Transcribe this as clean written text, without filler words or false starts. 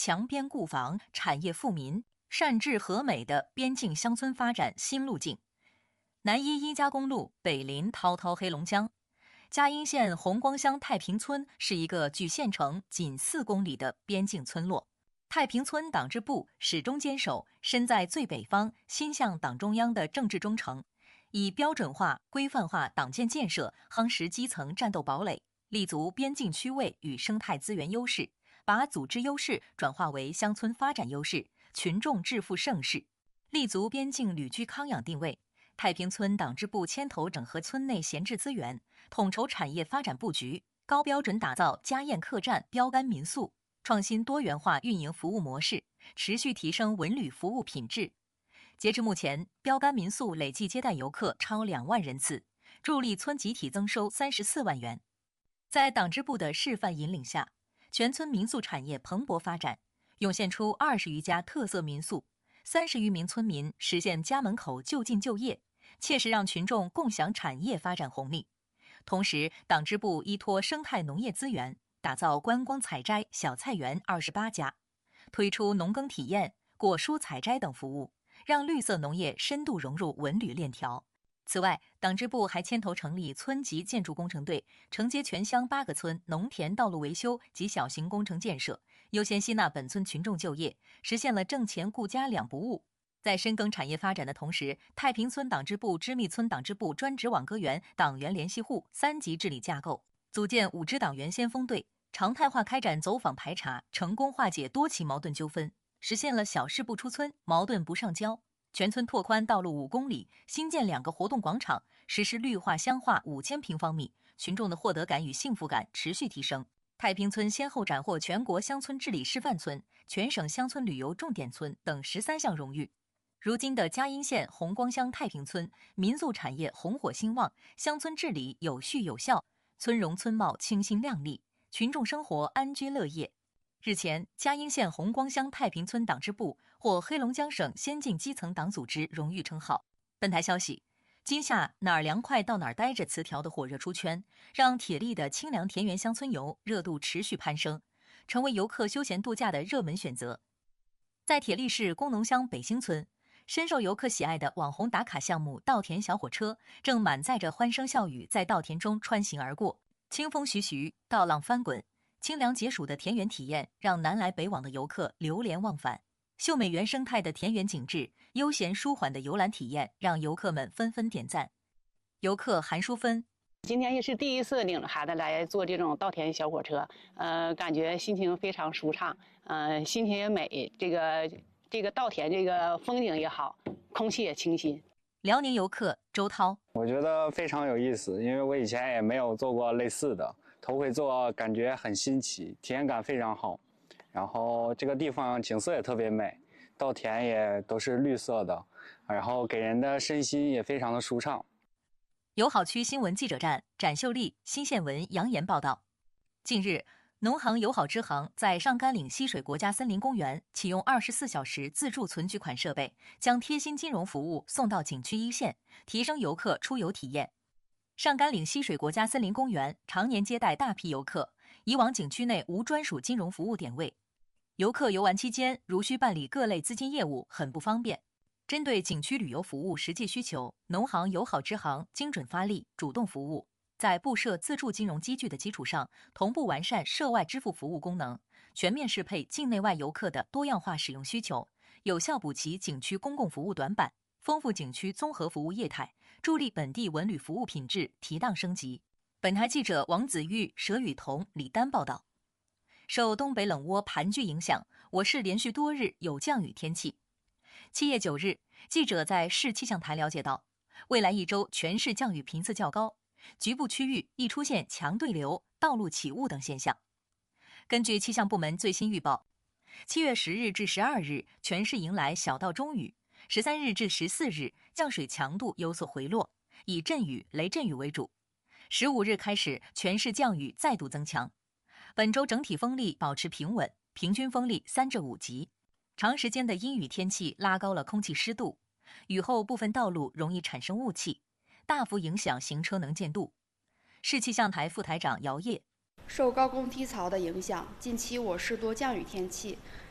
强边固防、产业富民、善治和美的边境乡村发展新路径。南依伊家公路，北临滔滔黑龙江。嘉阴县红光乡太平村是一个距县城仅4公里的边境村落。太平村党支部始终坚守身在最北方、心向党中央的政治忠诚，以标准化、规范化党建建设夯实基层战斗堡垒，立足边境区位与生态资源优势，把组织优势转化为乡村发展优势、群众致富盛世，立足边境旅居康养定位。太平村党支部牵头整合村内闲置资源，统筹产业发展布局，高标准打造家宴客栈标杆民宿，创新多元化运营服务模式，持续提升文旅服务品质。截至目前，标杆民宿累计接待游客超2万人次，助力村集体增收34万元。在党支部的示范引领下，全村民宿产业蓬勃发展，涌现出20余家特色民宿，30余名村民实现家门口就近就业，切实让群众共享产业发展红利。同时，党支部依托生态农业资源，打造观光采摘小菜园28家，推出农耕体验、果蔬采摘等服务，让绿色农业深度融入文旅链条。此外，党支部还牵头成立村级建筑工程队，承接全乡8个村农田道路维修及小型工程建设，优先吸纳本村群众就业，实现了挣钱顾家2不误。在深耕产业发展的同时，太平村党支部、织密村党支部专职网歌员党员联系户3级治理架构，组建5支党员先锋队，常态化开展走访排查，成功化解多起矛盾纠纷，实现了小事不出村，矛盾不上交。全村拓宽道路5公里，新建2个活动广场，实施绿化乡化5000平方米，群众的获得感与幸福感持续提升。太平村先后斩获全国乡村治理示范村、全省乡村旅游重点村等13项荣誉。如今的嘉阴县红光乡太平村，民宿产业红火兴旺，乡村治理有序有效，村容村貌清新亮丽，群众生活安居乐业。日前，嘉阴县红光乡太平村党支部获黑龙江省先进基层党组织荣誉称号。本台消息，今夏哪儿凉快到哪儿待着词条的火热出圈，让铁力的清凉田园乡村游热度持续攀升，成为游客休闲度假的热门选择。在铁力市工农乡北兴村，深受游客喜爱的网红打卡项目稻田小火车正满载着欢声笑语在稻田中穿行而过，清风徐徐，稻浪翻滚，清凉解暑的田园体验让南来北往的游客流连忘返。秀美原生态的田园景致，悠闲舒缓的游览体验让游客们纷纷点赞。游客韩淑芬， 今天也是第一次领着孩子来坐这种稻田小火车，感觉心情非常舒畅，心情也美，这个稻田这个风景也好，空气也清新。 辽宁游客周涛， 我觉得非常有意思，因为我以前也没有做过类似的，头回做感觉很新奇，体验感非常好。然后这个地方景色也特别美，稻田也都是绿色的，然后给人的身心也非常的舒畅。 友好区新闻记者站展秀丽、新县文杨岩报道。近日，农行友好支行在上甘岭溪水国家森林公园启用24小时自助存取款设备，将贴心金融服务送到景区一线，提升游客出游体验。上甘岭溪水国家森林公园常年接待大批游客，以往景区内无专属金融服务点位，游客游玩期间如需办理各类资金业务很不方便。针对景区旅游服务实际需求，农行友好支行精准发力，主动服务，在布设自助金融机具的基础上，同步完善涉外支付服务功能，全面适配境内外游客的多样化使用需求，有效补齐景区公共服务短板，丰富景区综合服务业态，助力本地文旅服务品质提档升级。本台记者王子玉、佘雨桐、李丹报道。受东北冷窝盘踞影响，我市连续多日有降雨天气。7月9日，记者在市气象台了解到，未来1周全市降雨频次较高，局部区域易出现强对流、道路起雾等现象。根据气象部门最新预报，7月10日至12日全市迎来小到中雨，13日至14日降水强度有所回落，以阵雨、雷阵雨为主。15日开始，全市降雨再度增强。本周整体风力保持平稳，平均风力3至5级。长时间的阴雨天气拉高了空气湿度，雨后部分道路容易产生雾气，大幅影响行车能见度。市气象台副台长姚烨， 受高空低槽的影响，近期我市多降雨天气，